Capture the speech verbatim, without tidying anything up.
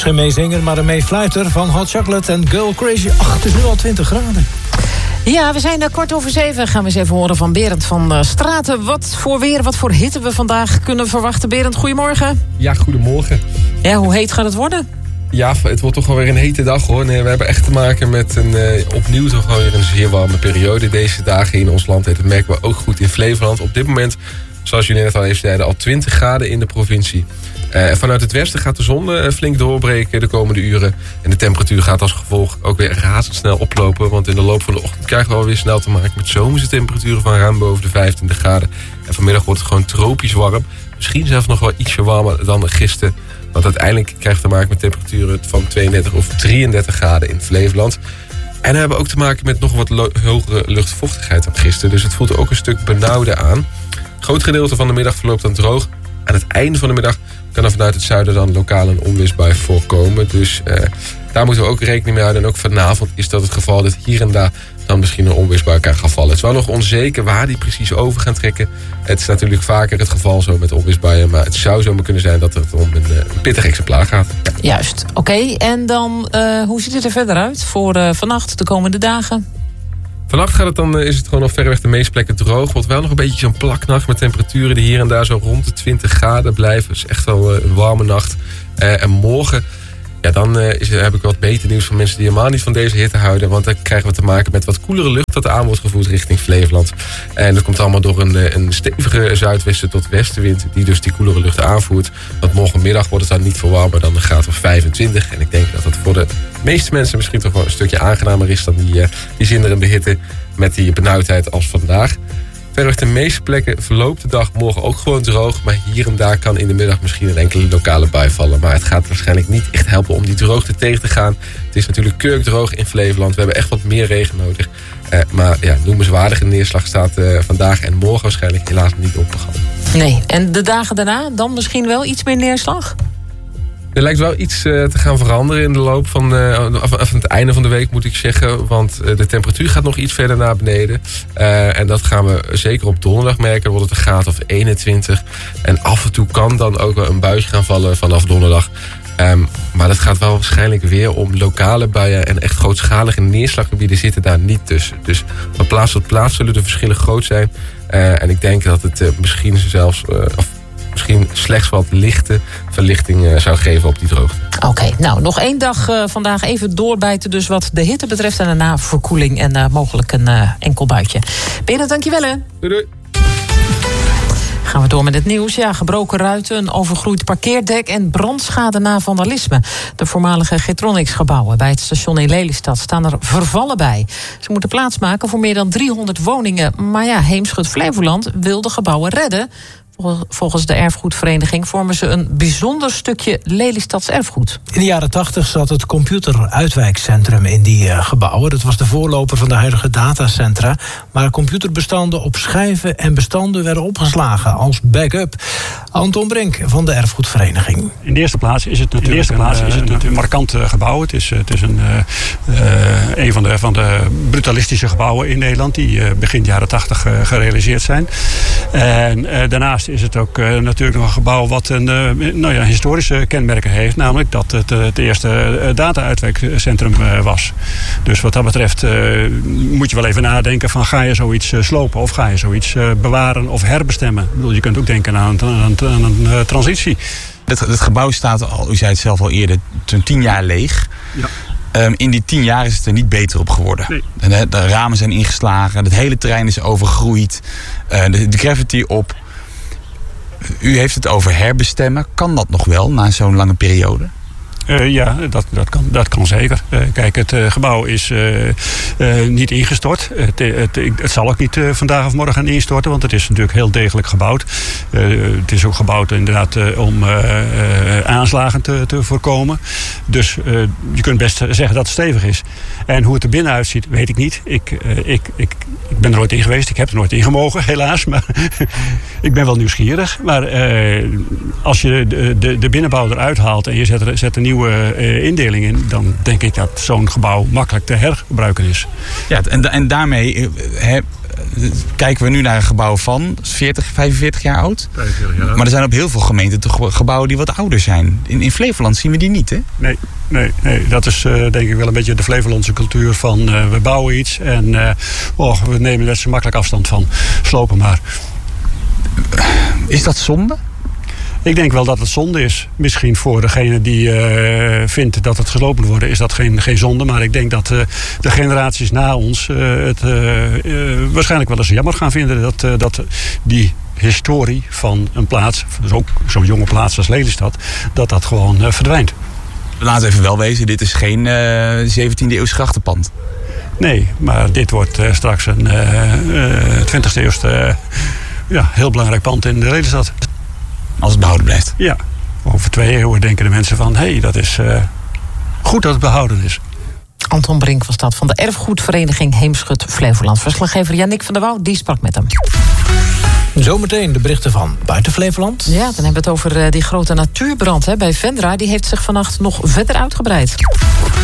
geen meezinger, maar een meefluiter van Hot Chocolate en Girl Crazy. Ach, het is nu al twintig graden. Ja, we zijn er kwart over zeven. Gaan we eens even horen van Berend van uh, Straten. Wat voor weer, wat voor hitte we vandaag kunnen verwachten. Berend, goedemorgen. Ja, goedemorgen. Ja, hoe heet gaat het worden? Ja, het wordt toch wel weer een hete dag hoor. Nee, we hebben echt te maken met een uh, opnieuw toch wel weer een zeer warme periode deze dagen in ons land. Dat merken we ook goed in Flevoland. Op dit moment, zoals jullie net al even zeiden, al twintig graden in de provincie. Uh, vanuit het westen gaat de zon uh, flink doorbreken de komende uren. En de temperatuur gaat als gevolg ook weer razendsnel oplopen. Want in de loop van de ochtend krijgen we alweer snel te maken met zomerse temperaturen van ruim boven de vijfentwintig graden. En vanmiddag wordt het gewoon tropisch warm. Misschien zelfs nog wel ietsje warmer dan gisteren. Want uiteindelijk krijgen we te maken met temperaturen van tweeëndertig of drieëndertig graden in Flevoland. En we hebben ook te maken met nog wat lo- hogere luchtvochtigheid dan gisteren. Dus het voelt ook een stuk benauwder aan. Een groot gedeelte van de middag verloopt dan droog. Aan het einde van de middag kan er vanuit het zuiden dan lokaal een onweersbui voorkomen. Dus uh, daar moeten we ook rekening mee houden. En ook vanavond is dat het geval dat hier en daar dan misschien een onweersbui kan gaan vallen. Het is wel nog onzeker waar die precies over gaan trekken. Het is natuurlijk vaker het geval zo met onweersbuien. Maar het zou zomaar kunnen zijn dat het om een, een pittig exemplaar gaat. Juist, oké. Okay. En dan, uh, hoe ziet het er verder uit voor uh, vannacht, de komende dagen? Vannacht gaat het dan, is het gewoon nog verreweg de meeste plekken droog. Wordt wel nog een beetje zo'n plaknacht met temperaturen die hier en daar zo rond de twintig graden blijven. Het is echt wel een warme nacht. Uh, en morgen, ja, dan uh, is, heb ik wat beter nieuws voor mensen die helemaal niet van deze hitte houden. Want dan krijgen we te maken met wat koelere lucht dat aan wordt gevoerd richting Flevoland. En dat komt allemaal door een, een stevige zuidwesten tot westenwind die dus die koelere lucht aanvoert. Want morgenmiddag wordt het dan niet veel warmer dan een graad of vijfentwintig. En ik denk dat dat voor de meeste mensen misschien toch wel een stukje aangenamer is dan die, uh, die zinderende hitte met die benauwdheid als vandaag. Verder de meeste plekken verloopt de dag morgen ook gewoon droog. Maar hier en daar kan in de middag misschien een enkele lokale bui vallen. Maar het gaat waarschijnlijk niet echt helpen om die droogte tegen te gaan. Het is natuurlijk kurkdroog in Flevoland. We hebben echt wat meer regen nodig. Uh, maar ja, noemenswaardige neerslag staat uh, vandaag en morgen waarschijnlijk helaas niet op programma. Nee, en de dagen daarna dan misschien wel iets meer neerslag? Er lijkt wel iets uh, te gaan veranderen in de loop van, uh, van het einde van de week, moet ik zeggen. Want uh, de temperatuur gaat nog iets verder naar beneden. Uh, en dat gaan we zeker op donderdag merken. Dan wordt het een graad of eenentwintig. En af en toe kan dan ook wel een buitje gaan vallen vanaf donderdag. Um, maar dat gaat wel waarschijnlijk weer om lokale buien. En echt grootschalige neerslaggebieden zitten daar niet tussen. Dus van plaats tot plaats zullen de verschillen groot zijn. Uh, en ik denk dat het uh, misschien zelfs... Uh, of misschien slechts wat lichte verlichting uh, zou geven op die droogte. Oké, okay, nou, nog één dag uh, vandaag even doorbijten dus wat de hitte betreft. En daarna verkoeling en uh, mogelijk een uh, enkel buitje. Berend, dankjewel hè. Doei doei. Gaan we door met het nieuws. Ja, gebroken ruiten, een overgroeid parkeerdek en brandschade na vandalisme. De voormalige Getronics-gebouwen bij het station in Lelystad staan er vervallen bij. Ze moeten plaatsmaken voor meer dan driehonderd woningen. Maar ja, Heemschut Flevoland wil de gebouwen redden. Volgens de erfgoedvereniging vormen ze een bijzonder stukje Lelystads erfgoed. In de jaren tachtig zat het computeruitwijkcentrum in die uh, gebouwen. Dat was de voorloper van de huidige datacentra. Maar computerbestanden op schijven en bestanden werden opgeslagen als backup. Anton Brink van de erfgoedvereniging. In de eerste plaats is het natuurlijk, in de eerste plaats een, is het een, een markant gebouw. Het is, het is een, uh, uh, een van de, van de brutalistische gebouwen in Nederland die uh, begin jaren tachtig uh, gerealiseerd zijn. En uh, daarnaast is het ook uh, natuurlijk nog een gebouw wat een uh, nou ja, historische kenmerken heeft. Namelijk dat het uh, het eerste uh, data-uitwijkcentrum uh, was. Dus wat dat betreft uh, moet je wel even nadenken van ga je zoiets uh, slopen of ga je zoiets uh, bewaren of herbestemmen. Ik bedoel, je kunt ook denken aan, aan, aan een uh, transitie. Het, het gebouw staat al, u zei het zelf al eerder, zo'n tien jaar leeg. Ja. Um, in die tien jaar is het er niet beter op geworden. Nee. De, de ramen zijn ingeslagen, het hele terrein is overgroeid, uh, de, de graffiti op. U heeft het over herbestemmen. Kan dat nog wel na zo'n lange periode? Uh, ja, dat, dat, kan, dat kan zeker. Uh, kijk, het uh, gebouw is uh, uh, niet ingestort. Het, het, het zal ook niet uh, vandaag of morgen gaan instorten, want het is natuurlijk heel degelijk gebouwd. Uh, het is ook gebouwd inderdaad uh, om uh, uh, aanslagen te, te voorkomen. Dus uh, je kunt best zeggen dat het stevig is. En hoe het er binnen uitziet, weet ik niet. Ik, uh, ik, ik, ik ben er nooit in geweest. Ik heb er nooit in gemogen, helaas. Maar ik ben wel nieuwsgierig. Maar uh, als je de, de, de binnenbouw eruit haalt en je zet er, zet er nieuwe uh, indeling in, dan denk ik dat zo'n gebouw makkelijk te hergebruiken is. Ja, en, en daarmee he, kijken we nu naar een gebouw van veertig, vijfenveertig jaar oud. vijfenveertig jaar oud. Maar er zijn op heel veel gemeenten toch gebouwen die wat ouder zijn. In, in Flevoland zien we die niet, hè? Nee, nee, nee. Dat is uh, denk ik wel een beetje de Flevolandse cultuur van uh, we bouwen iets en uh, oh, we nemen er zo makkelijk afstand van. Slopen maar. Is dat zonde? Ik denk wel dat het zonde is. Misschien voor degene die uh, vindt dat het gesloopt moet worden, is dat geen, geen zonde. Maar ik denk dat uh, de generaties na ons uh, het uh, uh, waarschijnlijk wel eens jammer gaan vinden dat, uh, dat die historie van een plaats, dus ook zo'n jonge plaats als Lelystad, dat dat gewoon uh, verdwijnt. Laat even wel wezen, dit is geen uh, zeventiende eeuws grachtenpand. Nee, maar dit wordt uh, straks een uh, uh, twintigste eeuws uh, ja, heel belangrijk pand in de Lelystad. Als het behouden blijft. Ja, over twee eeuwen denken de mensen van, hé, hey, dat is uh, goed dat het behouden is. Anton Brink was dat van de erfgoedvereniging Heemschut Flevoland. Verslaggever Yannick van der Wouw, die sprak met hem. Zometeen de berichten van buiten Flevoland. Ja, dan hebben we het over uh, die grote natuurbrand hè, bij Vendra. Die heeft zich vannacht nog verder uitgebreid.